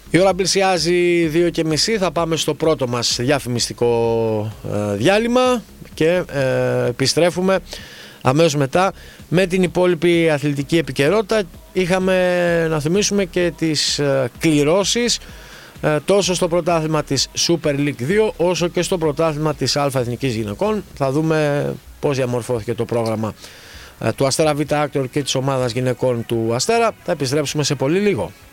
Η ώρα πλησιάζει 2:30, θα πάμε στο πρώτο μας διαφημιστικό διάλειμμα και επιστρέφουμε αμέσως μετά με την υπόλοιπη αθλητική επικαιρότητα. Είχαμε να θυμίσουμε και τις κληρώσεις τόσο στο πρωτάθλημα της Super League 2 όσο και στο πρωτάθλημα της Α Εθνικής Γυναικών. Θα δούμε πώς διαμορφώθηκε το πρόγραμμα του Αστέρα Β' Άκτορ και της ομάδας γυναικών του Αστέρα. Θα επιστρέψουμε σε πολύ λίγο.